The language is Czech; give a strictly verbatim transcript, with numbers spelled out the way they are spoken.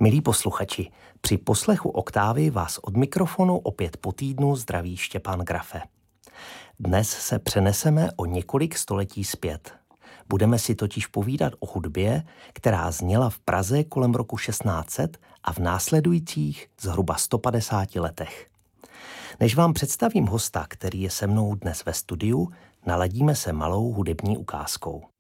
Milí posluchači, při poslechu Oktávy vás od mikrofonu opět po týdnu zdraví Štěpán Grafe. Dnes se přeneseme o několik století zpět. Budeme si totiž povídat o hudbě, která zněla v Praze kolem roku šestnáct set a v následujících zhruba sto padesáti letech. Než vám představím hosta, který je se mnou dnes ve studiu, naladíme se malou hudební ukázkou.